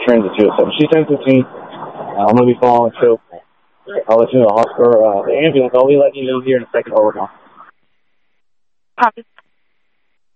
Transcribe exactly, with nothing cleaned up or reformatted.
transit to it. So she's ten fifteen. Uh, I'm going to be following, so I'll let you know the hospital, uh, the ambulance. I'll be letting you know here in a second. Over now. Copy.